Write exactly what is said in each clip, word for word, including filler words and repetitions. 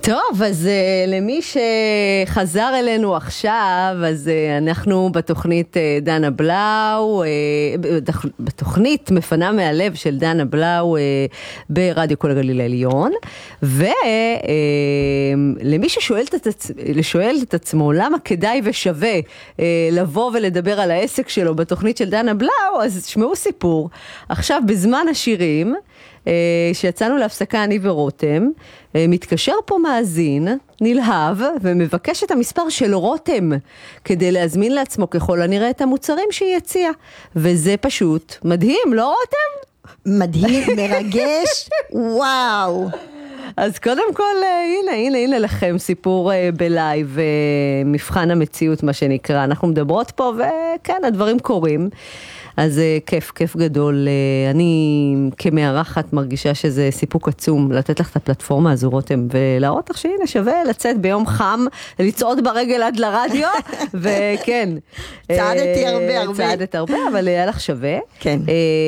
טוב, אז uh, למי שחזר אלינו עכשיו, אז uh, אנחנו בתוכנית uh, דנה בלאו, uh, בתוכנית מפנה מהלב של דנה בלאו uh, ברדיו כל הגליל העליון, ולמי uh, ששואל את, עצ... שואל את עצמו למה כדאי ושווה uh, לבוא ולדבר על העסק שלו בתוכנית של דנה בלאו, אז שמעו סיפור. עכשיו בזמן השירים, שיצאנו להפסקה אני ורותם, מתקשר פה מאזין, נלהב, ומבקש את המספר של רותם, כדי להזמין לעצמו ככל הנראה את המוצרים שהיא הציעה. וזה פשוט מדהים, לא רותם? מדהים, מרגש, וואו. אז קודם כל, הנה, הנה, הנה לכם סיפור בלייב, מבחן המציאות, מה שנקרא. אנחנו מדברות פה, וכן, הדברים קורים. אז כיף, כיף גדול. אני כמארחת מרגישה שזה סיפוק עצום לתת לך את הפלטפורמה הזו, רותם, ולהראות לך שהנה שווה לצאת ביום חם, לצעוד ברגל עד לרדיו, וכן. צעדתי הרבה, הרבה. צעדת הרבה, אבל היה לך שווה. כן.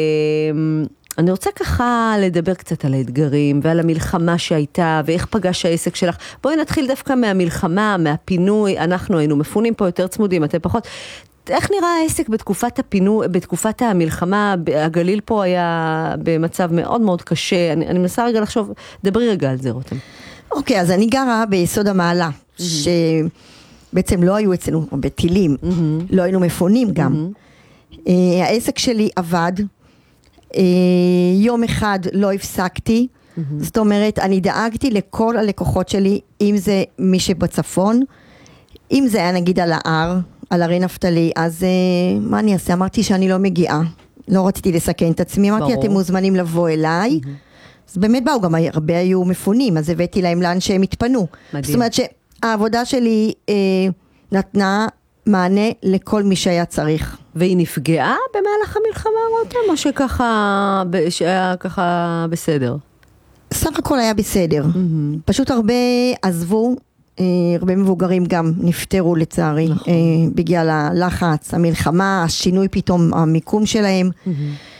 אני רוצה ככה לדבר קצת על האתגרים ועל המלחמה שהייתה ואיך פגש העסק שלך. בואי נתחיל דווקא מהמלחמה, מהפינוי. אנחנו היינו מפונים פה יותר צמודים, אתם פחות. איך נראה העסק בתקופת הפינוי, בתקופת המלחמה? הגליל פה היה במצב מאוד מאוד קשה. אני, אני מנסה רגע לחשוב, דברי רגע על זה, רותם. אוקיי, אז אני גרה ביסוד המעלה, mm-hmm. שבעצם לא היו אצלנו בטילים, mm-hmm. לא היינו מפונים גם. Mm-hmm. Uh, העסק שלי עבד, uh, יום אחד לא הפסקתי, mm-hmm. זאת אומרת, אני דאגתי לכל הלקוחות שלי, אם זה מי שבצפון, אם זה היה נגיד על ההר, על הרי נפתלי, אז uh, מה אני אעשה? אמרתי שאני לא מגיעה, לא רציתי לסכן את עצמי, אמרתי אתם מוזמנים לבוא אליי, mm-hmm. אז באמת באו, גם הרבה היו מפונים, אז הבאתי להם לאן שהם התפנו. מדהים. זאת אומרת שהעבודה שלי אה, נתנה מענה לכל מי שהיה צריך. והיא נפגעה במהלך המלחמה, רותם, או שככה, שהיה ככה בסדר? סך הכל היה בסדר. Mm-hmm. פשוט הרבה עזבו, אה, הרבה מבוגרים גם נפטרו לצערי, נכון. אה, בגלל הלחץ, המלחמה, השינוי פתאום, המיקום שלהם. Mm-hmm.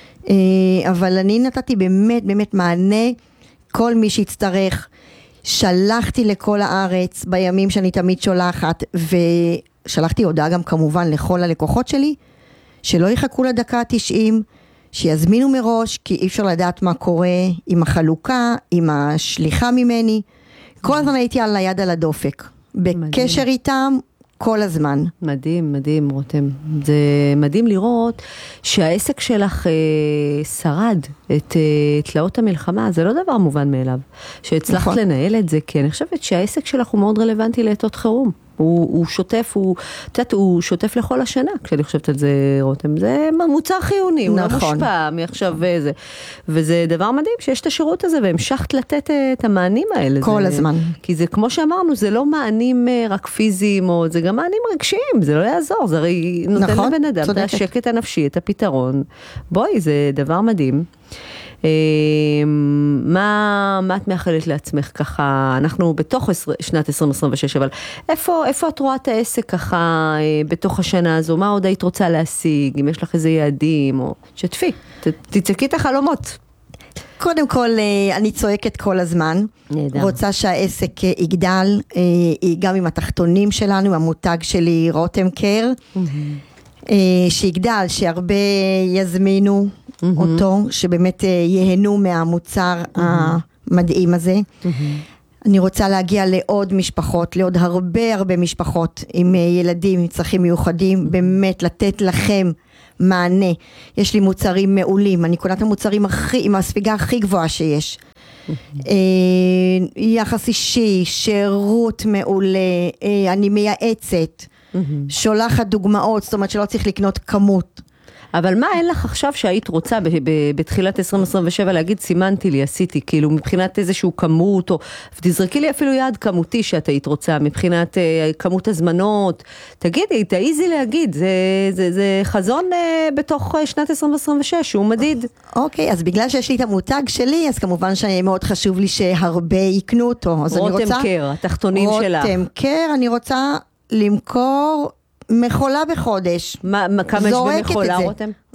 אבל אני נתתי באמת באמת מענה, כל מי שיצטרך, שלחתי לכל הארץ בימים שאני תמיד שולחת, ושלחתי הודעה גם כמובן לכל הלקוחות שלי, שלא יחכו לדקה ה-תשעים, שיזמינו מראש, כי אי אפשר לדעת מה קורה עם החלוקה, עם השליחה ממני, כל הזמן הייתי על היד על הדופק, בקשר איתם, כל הזמן. מדהים, מדהים, רותם. זה מדהים לראות שהעסק שלך אה, שרד את אה, תלאות המלחמה, זה לא דבר מובן מאליו. שהצלחת נכון. לנהל את זה, כי אני חושבת שהעסק שלך הוא מאוד רלוונטי לעתות חירום. הוא, הוא שוטף, הוא, תת, הוא שוטף לכל השנה, כשאני חושבת על זה, רותם. זה מוצר חיוני, נכון. הוא לא מושפע מעכשיו וזה. וזה דבר מדהים שיש את השירות הזה, והמשכת לתת את המענים האלה. כל זה, הזמן. כי זה, כמו שאמרנו, זה לא מענים רק פיזיים, או זה גם מענים רגשיים, זה לא יעזור, זה הרי נותן נכון, לבן אדם, את השקט הנפשי, את הפתרון. בואי, זה דבר מדהים. מה, מה את מאחלת לעצמך ככה, אנחנו בתוך שנת עשרים עשרים ושש, אבל איפה, איפה את רואה את העסק ככה בתוך השנה הזו? מה עוד היית רוצה להשיג? אם יש לך איזה יעדים, או שתפי, ת, תצעקי את החלומות. קודם כל, אני צועקת כל הזמן, נהדר. רוצה שהעסק יגדל, גם עם התחתונים שלנו, עם המותג שלי רותם קר, mm-hmm. שיגדל, שהרבה יזמינו, Mm-hmm. אותו, שבאמת יהנו מהמוצר mm-hmm. המדהים הזה. Mm-hmm. אני רוצה להגיע לעוד משפחות, לעוד הרבה הרבה משפחות עם ילדים, עם צרכים מיוחדים, mm-hmm. באמת לתת לכם מענה. יש לי מוצרים מעולים, אני קונה את המוצרים הכי, עם הספיגה הכי גבוהה שיש. Mm-hmm. יחס אישי, שירות מעולה, אני מייעצת, mm-hmm. שולחת דוגמאות, זאת אומרת שלא צריך לקנות כמות. אבל מה אין לך עכשיו שהיית רוצה ב- ב- בתחילת עשרים עשרים ושבע להגיד סימנתי לי, עשיתי, כאילו מבחינת איזשהו כמות, או תזרקי לי אפילו יעד כמותי שאת היית רוצה, מבחינת אה, כמות הזמנות, תגידי, תעיזי להגיד, זה, זה, זה חזון אה, בתוך שנת עשרים עשרים ושש, שהוא מדיד. אוקיי, אז בגלל שיש לי את המותג שלי, אז כמובן שמאוד חשוב לי שהרבה יקנו אותו. אז רותם אני רוצה, קר, התחתונים רותם שלך. רותם קר, אני רוצה למכור... מכולה בחודש. מה, כמה יש במכולה, רותם?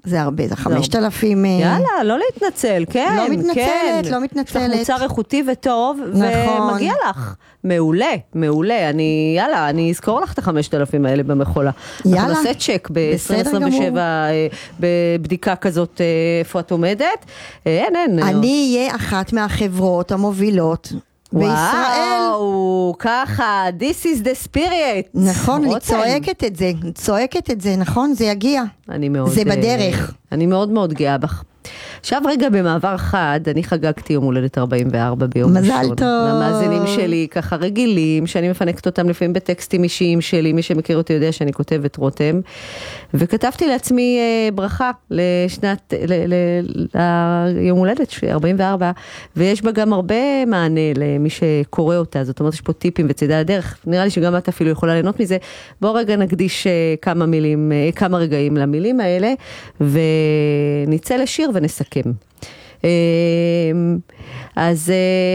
זה הרבה, זה חמשת אלפים. יאללה, לא להתנצל, כן. לא מתנצלת, כן. לא מתנצלת. יש לך מוצר איכותי וטוב, נכון. ומגיע לך. מעולה, מעולה. אני, יאללה, אני אזכור לך את החמשת אלפים האלה במחולה. יאללה. אנחנו נעשה צ'ק ב-עשרים עשרים ושבע, בבדיקה כזאת, איפה את עומדת. אין, אין. אני אהיה אחת מהחברות המובילות. בישראל. וואו, ככה, this is the spirit. נכון, אני צועקת את זה, צועקת את זה, נכון, זה יגיע. אני מאוד, זה בדרך. אני מאוד מאוד גאה בך. עכשיו רגע במעבר חד, אני חגגתי יום הולדת ארבעים וארבע ביום ראשון. מזל טוב. המאזינים שלי ככה רגילים, שאני מפנקת אותם לפעמים בטקסטים אישיים שלי, מי שמכיר אותי יודע שאני כותבת רותם, וכתבתי לעצמי אה, ברכה לשנת, ל, ל, ליום הולדת ארבעים וארבע, ויש בה גם הרבה מענה למי שקורא אותה, זאת אומרת יש פה טיפים וצידה לדרך, נראה לי שגם את אפילו יכולה ליהנות מזה. בואו רגע נקדיש אה, כמה מילים, אה, כמה רגעים למילים האלה, ונצא לשיר ונסכם. אז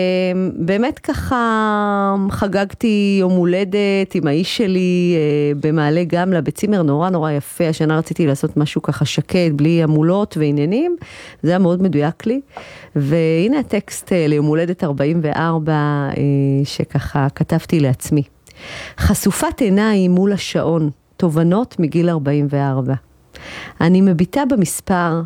באמת ככה חגגתי יום הולדת עם האיש שלי במעלה גמלה בצימר נורא נורא יפה. השנה רציתי לעשות משהו ככה שקט, בלי המולות ועניינים. זה היה מאוד מדויק לי. והנה הטקסט ליום הולדת ארבעים וארבע שככה כתבתי לעצמי. חשופת עיניים מול השעון, תובנות מגיל ארבעים וארבע. אני מביטה במספר,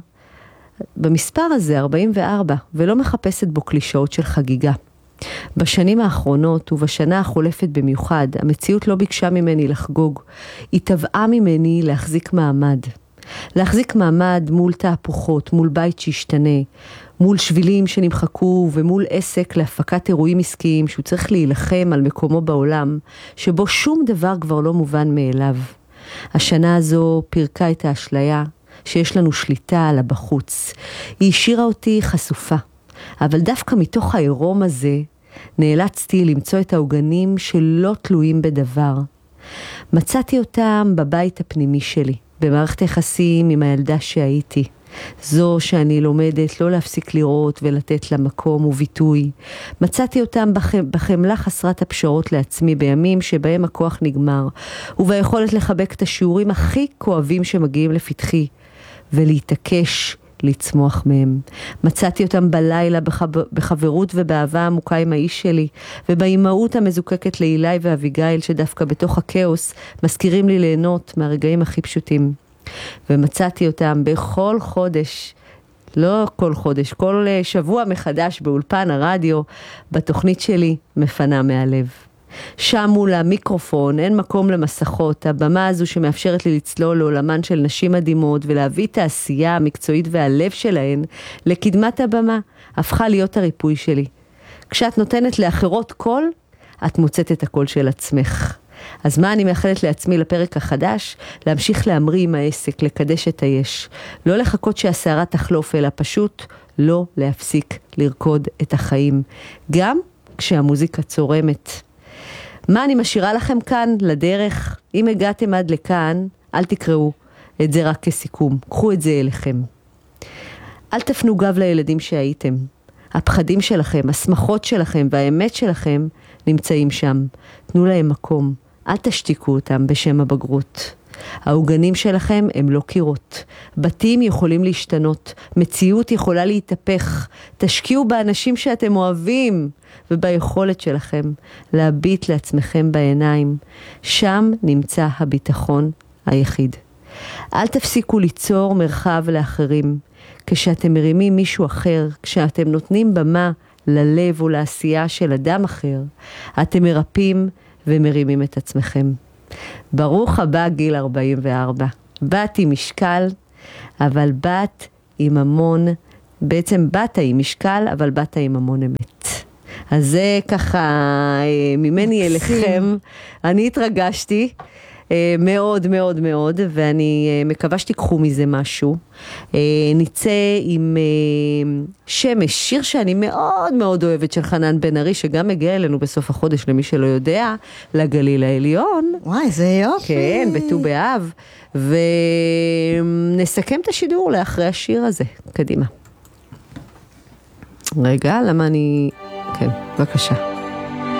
במספר הזה ארבעים וארבע, ולא מחפשת בו קלישאות של חגיגה. בשנים האחרונות ובשנה החולפת במיוחד, המציאות לא ביקשה ממני לחגוג, היא טבעה ממני להחזיק מעמד. להחזיק מעמד מול תהפוכות, מול בית שהשתנה, מול שבילים שנמחקו ומול עסק להפקת אירועים עסקיים שהוא צריך להילחם על מקומו בעולם, שבו שום דבר כבר לא מובן מאליו. השנה הזו פירקה את האשליה שיש לנו שליטה על הבחוץ. היא השאירה אותי חשופה, אבל דווקא מתוך העירום הזה נאלצתי למצוא את העוגנים שלא תלויים בדבר. מצאתי אותם בבית הפנימי שלי, במערכת יחסים עם הילדה שהייתי. זו שאני לומדת לא להפסיק לראות ולתת לה מקום וביטוי. מצאתי אותם בחמלה חסרת הפשרות לעצמי בימים שבהם הכוח נגמר, וביכולת לחבק את השיעורים הכי כואבים שמגיעים לפתחי, ולהתעקש לצמוח מהם. מצאתי אותם בלילה בחברות ובאהבה עמוקה עם האיש שלי, ובאימהות המזוקקת לאילי ואביגיל שדווקא בתוך הכאוס מזכירים לי ליהנות מהרגעים הכי פשוטים. ומצאתי אותם בכל חודש, לא כל חודש, כל שבוע מחדש באולפן הרדיו, בתוכנית שלי מפנה מהלב. שם מול המיקרופון, אין מקום למסכות, הבמה הזו שמאפשרת לי לצלול לעולמן של נשים מדהימות ולהביא את העשייה המקצועית והלב שלהן לקדמת הבמה, הפכה להיות הריפוי שלי. כשאת נותנת לאחרות קול, את מוצאת את הקול של עצמך. אז מה אני מאחלת לעצמי לפרק החדש? להמשיך להמריא עם העסק, לקדש את היש. לא לחכות שהשערה תחלוף, אלא פשוט לא להפסיק לרקוד את החיים. גם כשהמוזיקה צורמת. מה אני משאירה לכם כאן לדרך? אם הגעתם עד לכאן, אל תקראו את זה רק כסיכום. קחו את זה אליכם. אל תפנו גב לילדים שהייתם. הפחדים שלכם, השמחות שלכם והאמת שלכם נמצאים שם. תנו להם מקום. אל תשתיקו אותם בשם הבגרות. העוגנים שלכם הם לא קירות. בתים יכולים להשתנות. מציאות יכולה להתהפך. תשקיעו באנשים שאתם אוהבים וביכולת שלכם להביט לעצמכם בעיניים. שם נמצא הביטחון היחיד. אל תפסיקו ליצור מרחב לאחרים. כשאתם מרימים מישהו אחר, כשאתם נותנים במה ללב ולעשייה של אדם אחר, אתם מרפאים ומרימים את עצמכם. ברוך הבא גיל ארבעים וארבע. בת עם משקל, אבל בת עם המון, בעצם בת עם משקל, אבל בת עם המון אמת. אז זה ככה ממני אליכם. אני התרגשתי מאוד מאוד מאוד, ואני מקווה שתיקחו מזה משהו. נצא עם שמש, שיר שאני מאוד מאוד אוהבת של חנן בן ארי, שגם מגיע אלינו בסוף החודש, למי שלא יודע, לגליל העליון. וואי, זה יופי. כן, בט"ו באב. ונסכם את השידור לאחרי השיר הזה. קדימה. רגע, למה אני... כן, בבקשה.